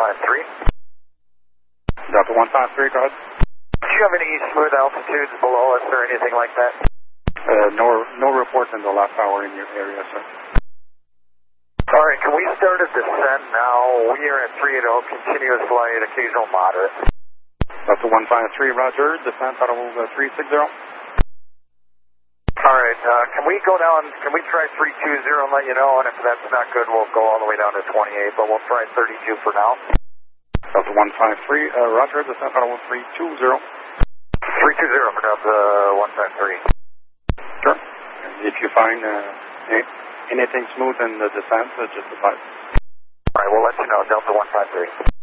Delta 153, go ahead. Do you have any smooth altitudes below us or anything like that? No reports in the last hour in your area, sir. All right, can we start a descent now? We are at 380, continuous flight, occasional moderate. Delta 153, roger. Descent out of 360. All right, can we go down, can we try 320 and let you know? And if that's not good, we'll go all the way down to 28, but we'll try 32 for now. Delta 153, roger. Descent out of 320. 320 for Delta 153. Sure. If you find anything smooth in the descent, just advise. All right, we'll let you know, Delta 153.